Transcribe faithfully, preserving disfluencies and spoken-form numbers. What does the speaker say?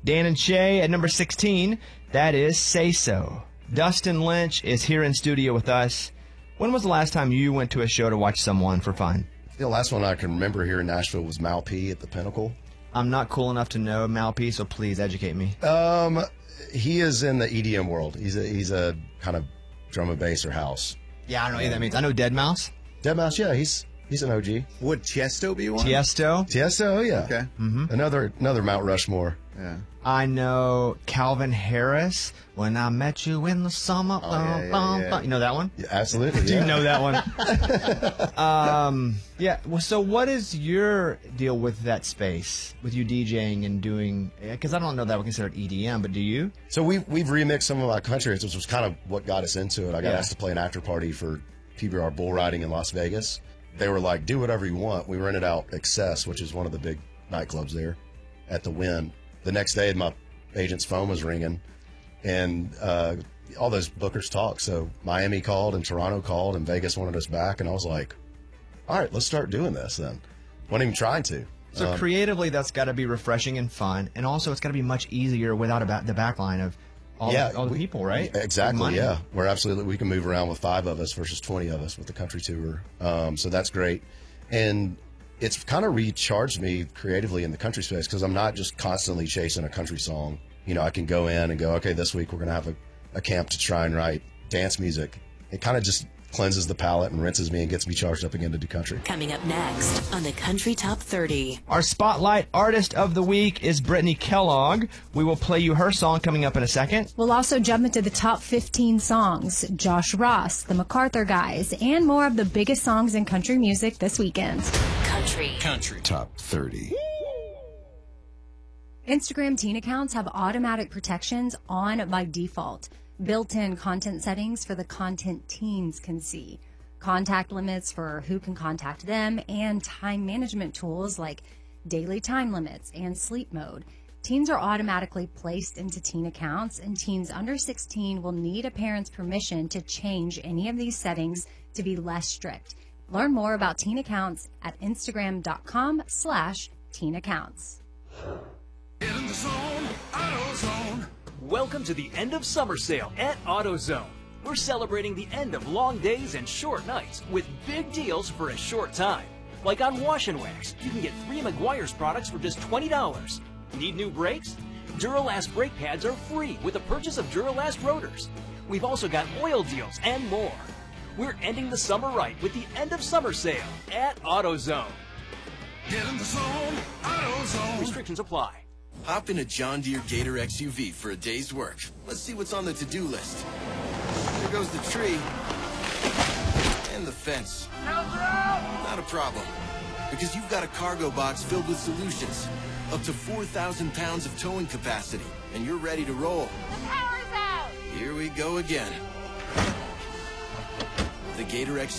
Dan and Shay at number sixteen, that is Say So. Dustin Lynch is here in studio with us. When was the last time you went to a show to watch someone for fun? The last one I can remember here in Nashville was Mal P at the Pinnacle. I'm not cool enough to know Mal P, so please educate me. Um, he is in the E D M world. He's a he's a kind of drum and bass or house. Yeah, I don't know what that means. I know deadmau five. deadmau five, yeah, he's he's an O G. Would Tiesto be one? Tiesto. Tiesto, yeah. Okay. Mm-hmm. Another another Mount Rushmore. Yeah. I know Calvin Harris. When I met you in the summer. Oh, yeah, yeah, bum, yeah. bum. You know that one? Yeah, absolutely. Do yeah. you know that one? um, yeah. Well, so what is your deal with that space, with you DJing and doing? Because I don't know that we consider it E D M, but do you? So we we've remixed some of our country, which was kind of what got us into it. I got Yeah. asked to play an after party for P B R bull riding in Las Vegas. They were like, "Do whatever you want." We rented out Excess, which is one of the big nightclubs there, at the Wynn. The next day, my agent's phone was ringing, and uh, all those bookers talk. So Miami called and Toronto called and Vegas wanted us back, and I was like, all right, let's start doing this then. Wasn't even trying to. So Um, creatively, that's got to be refreshing and fun, and also it's got to be much easier without a ba- the backline of all, yeah, the, all the we- people, right? Big Exactly, money. yeah. We're absolutely, we can move around with five of us versus twenty of us with the country tour. Um, so that's great. And it's kind of recharged me creatively in the country space because I'm not just constantly chasing a country song. You know, I can go in and go, okay, this week we're going to have a, a camp to try and write dance music. It kind of just cleanses the palate and rinses me and gets me charged up again to do country. Coming up next on the Country Top thirty. Our Spotlight Artist of the Week is Brittany Kellogg. We will play you her song coming up in a second. We'll also jump into the top fifteen songs, Josh Ross, the MacArthur Guys, and more of the biggest songs in country music this weekend. Country. Country Top thirty. Instagram teen accounts have automatic protections on by default. Built-in content settings for the content teens can see. Contact limits for who can contact them, and time management tools like daily time limits and sleep mode. Teens are automatically placed into teen accounts, and teens under sixteen will need a parent's permission to change any of these settings to be less strict. Learn more about teen accounts at instagram.com slash teen accounts. Get in the zone, AutoZone. Welcome to the end of summer sale at AutoZone. We're celebrating the end of long days and short nights with big deals for a short time. Like on Wash and Wax, you can get three Meguiar's products for just twenty dollars. Need new brakes? Duralast brake pads are free with the purchase of Duralast rotors. We've also got oil deals and more. We're ending the summer right with the end of summer sale at AutoZone. Get in the zone, AutoZone. Restrictions apply. Hop in a John Deere Gator X U V for a day's work. Let's see what's on the to-do list. There goes the tree. And the fence. Not a problem. Because you've got a cargo box filled with solutions. Up to four thousand pounds of towing capacity. And you're ready to roll. The power's out! Here we go again. The Gator X